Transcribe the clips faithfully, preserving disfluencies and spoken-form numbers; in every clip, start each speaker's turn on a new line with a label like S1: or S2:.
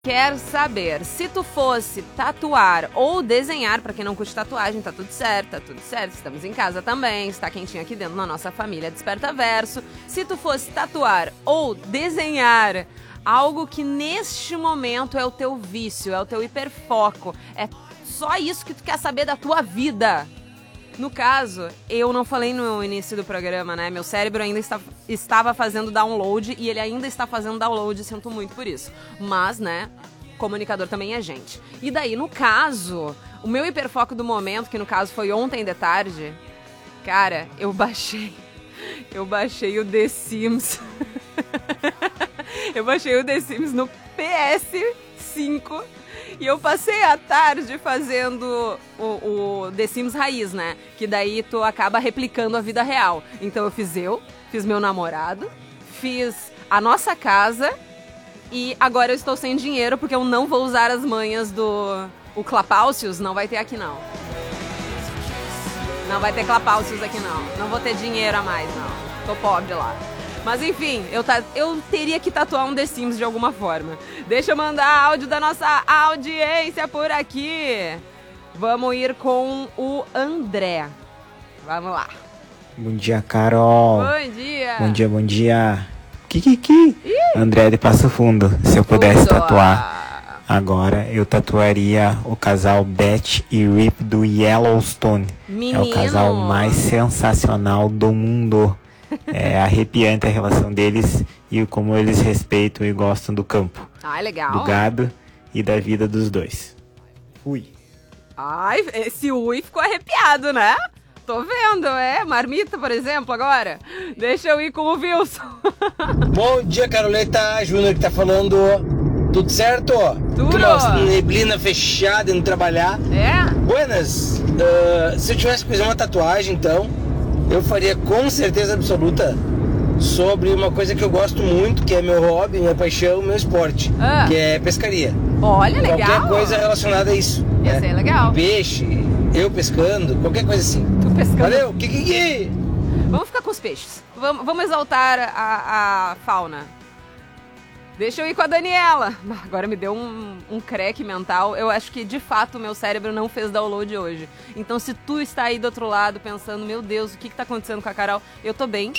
S1: Quer saber, se tu fosse tatuar ou desenhar, pra quem não curte tatuagem, tá tudo certo, tá tudo certo, estamos em casa também, está quentinho aqui dentro na nossa família Desperta Verso. Se tu fosse tatuar ou desenhar algo que neste momento é o teu vício, é o teu hiperfoco, é só isso que tu quer saber da tua vida. No caso, eu não falei no início do programa, né? Meu cérebro ainda está, estava fazendo download e ele ainda está fazendo download, sinto muito por isso. Mas, né, comunicador também é gente. E daí, no caso, o meu hiperfoco do momento, que no caso foi ontem de tarde, cara, eu baixei, eu baixei o The Sims. Eu baixei o The Sims no P S cinco. E eu passei a tarde fazendo o, o The Sims raiz, né? Que daí tu acaba replicando a vida real. Então eu fiz eu, fiz meu namorado, fiz a nossa casa e agora eu estou sem dinheiro porque eu não vou usar as manhas do... O Clapaucius não vai ter aqui não. Não vai ter Clapaucius aqui não. Não vou ter dinheiro a mais não. Tô pobre lá. Mas enfim, eu, ta- eu teria que tatuar um The Sims de alguma forma. Deixa eu mandar áudio da nossa audiência por aqui. Vamos ir com o André. Vamos lá.
S2: Bom dia, Carol.
S1: Bom dia.
S2: Bom dia, bom dia. Kikiki. André de Passo Fundo. Se eu pudesse
S1: Tudo.
S2: tatuar agora, eu tatuaria o casal Beth e Rip do Yellowstone.
S1: Menino.
S2: É o casal mais sensacional do mundo. É arrepiante a relação deles e como eles respeitam e gostam do campo,
S1: Ai, legal.
S2: do gado e da vida dos dois. Fui.
S1: Ai, esse ui ficou arrepiado, né? Tô vendo, é? Marmita, por exemplo, agora. Deixa eu ir com o Wilson.
S3: Bom dia, Caroleta. Júnior que tá falando. Tudo certo?
S1: Tudo.
S3: Nossa, neblina fechada, indo trabalhar.
S1: É?
S3: Buenas. Uh, se eu tivesse que fazer uma tatuagem, então, eu faria com certeza absoluta sobre uma coisa que eu gosto muito, que é meu hobby, minha paixão, meu esporte,
S1: Ah.
S3: que é pescaria.
S1: Olha, legal.
S3: Qualquer coisa relacionada a isso.
S1: Ia
S3: né?
S1: ser legal.
S3: Peixe, eu pescando, qualquer coisa assim.
S1: Tu pescando.
S3: Valeu, Kikiki!
S1: Vamos ficar com os peixes. Vamos, vamos exaltar a, a fauna. Deixa eu ir com a Daniela. Agora me deu um, um creque mental. Eu acho que, de fato, o meu cérebro não fez download hoje. Então, se tu está aí do outro lado pensando, meu Deus, o que está acontecendo com a Carol? Eu tô bem.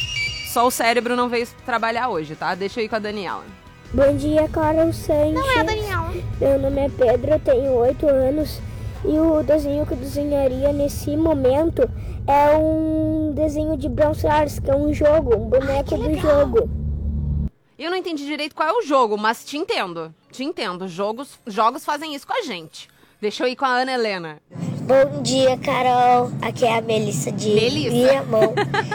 S1: Só o cérebro não veio trabalhar hoje, tá? Deixa eu ir com a Daniela.
S4: Bom dia, Carol Sanches.
S1: Não é a Daniela.
S4: Meu nome é Pedro, eu tenho oito anos e o desenho que eu desenharia nesse momento é um desenho de Brawl Stars, que é um jogo, um boneco
S1: Ai, que
S4: do
S1: legal.
S4: jogo.
S1: Eu não entendi direito qual é o jogo, mas te entendo. Te entendo. Jogos, jogos fazem isso com a gente. Deixa eu ir com a Ana Helena.
S4: Bom dia, Carol. Aqui é a Melissa de
S1: Melissa.
S4: Viamão.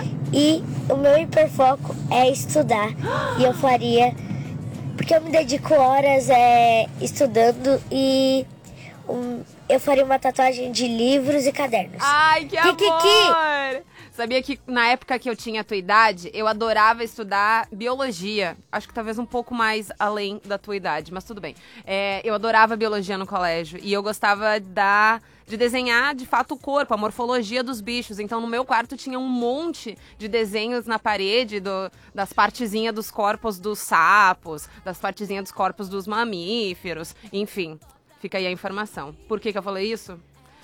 S4: E o meu hiperfoco é estudar. E eu faria... Porque eu me dedico horas é, estudando e um, eu faria uma tatuagem de livros e cadernos.
S1: Ai, que amor!
S4: Kikiki.
S1: Sabia que na época que eu tinha a tua idade, eu adorava estudar biologia. Acho que talvez um pouco mais além da tua idade, mas tudo bem. É, eu adorava biologia no colégio e eu gostava da, de desenhar, de fato, o corpo, a morfologia dos bichos. Então, no meu quarto tinha um monte de desenhos na parede do, das partezinhas dos corpos dos sapos, das partezinhas dos corpos dos mamíferos, enfim. Fica aí a informação. Por que que eu falei isso?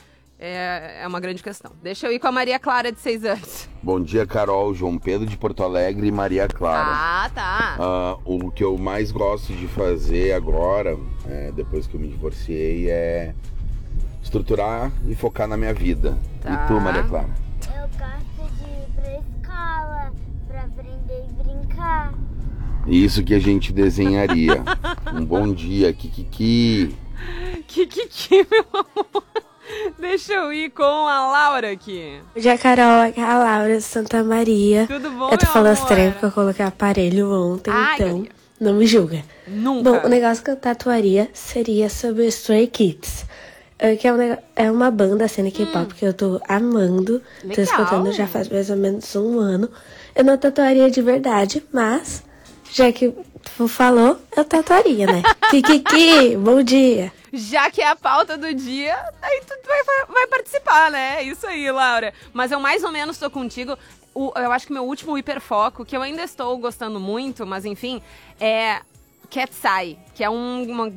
S1: É, é uma grande questão. Deixa eu ir com a Maria Clara, de seis anos.
S5: Bom dia, Carol, João Pedro de Porto Alegre e Maria Clara.
S1: Ah, tá.
S5: Ah, o que eu mais gosto de fazer agora, é, depois que eu me divorciei, é estruturar e focar na minha vida.
S1: Tá.
S5: E tu, Maria Clara?
S4: Eu gosto de ir pra escola pra aprender e brincar.
S5: Isso que a gente desenharia. Um bom dia, Kikiki.
S1: Que que que, meu amor? Deixa eu ir com a Laura aqui.
S6: Bom dia, Carol. Aqui é a Laura de Santa Maria.
S1: Tudo bom,
S6: Eu tô
S1: meu
S6: falando
S1: amor?
S6: estranho porque eu coloquei aparelho ontem,
S1: Ai,
S6: então
S1: ai.
S6: não me julga.
S1: Nunca.
S6: Bom, o negócio que eu tatuaria seria sobre o Stray Kids. eh, Que é, um neg- é uma banda cena K-pop que eu tô amando.
S1: Legal.
S6: Tô escutando já faz mais ou menos um ano. Eu não tatuaria de verdade, mas já que tu falou, eu tatuaria, né? Kikiki, bom dia.
S1: Já que é a pauta do dia, aí tu vai, vai participar, né? Isso aí, Laura. Mas eu mais ou menos tô contigo. O, eu acho que meu último hiperfoco, que eu ainda estou gostando muito, mas enfim, é Cat's Eye, que é um, uma